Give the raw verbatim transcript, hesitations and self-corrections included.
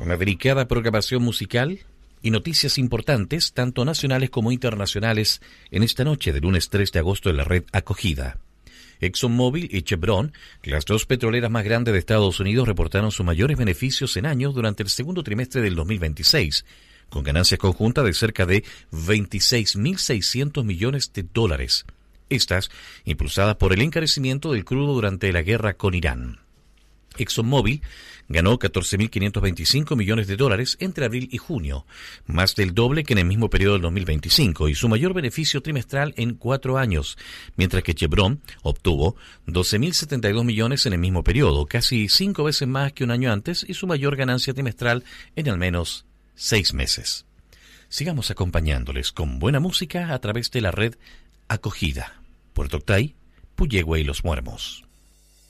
Una delicada programación musical y noticias importantes, tanto nacionales como internacionales, en esta noche de lunes tres de agosto en la red Acogida. ExxonMobil y Chevron, las dos petroleras más grandes de Estados Unidos, reportaron sus mayores beneficios en años durante el segundo trimestre del dos mil veintiséis, con ganancias conjuntas de cerca de veintiséis mil seiscientos millones de dólares. Estas impulsadas por el encarecimiento del crudo durante la guerra con Irán. ExxonMobil ganó catorce mil quinientos veinticinco millones de dólares entre abril y junio, más del doble que en el mismo periodo del dos mil veinticinco y su mayor beneficio trimestral en cuatro años, mientras que Chevron obtuvo doce mil setenta y dos millones en el mismo periodo, casi cinco veces más que un año antes y su mayor ganancia trimestral en al menos seis meses. Sigamos acompañándoles con buena música a través de la red Acogida. Puerto Octay, Puyehue y Los Muermos.